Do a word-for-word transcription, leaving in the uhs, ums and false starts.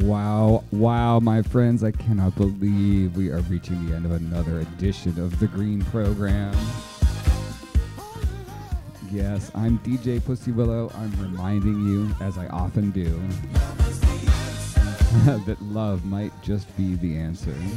Wow, wow, my friends, I cannot believe we are reaching the end of another edition of the Green Program. Yes, I'm D J Pussy Willow. I'm reminding you, as I often do, that love might just be the answer.